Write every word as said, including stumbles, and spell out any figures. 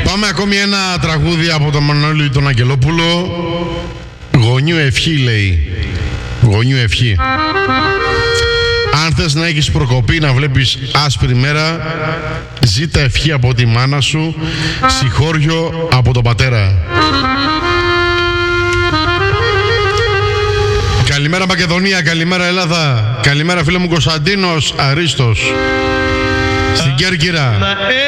Πάμε ακόμη ένα τραγούδι από τον Μανώλη τον Αγγελόπουλο. Γονιού ευχή, λέει. Γονιού ευχή. Αν θες να έχεις προκοπή, να βλέπεις άσπρη μέρα, ζήτα ευχή από τη μάνα σου, συγχώριο από τον πατέρα. Καλημέρα Μακεδονία, καλημέρα Ελλάδα, καλημέρα φίλε μου Κωνσταντίνος Αρίστος στην Κέρκυρα.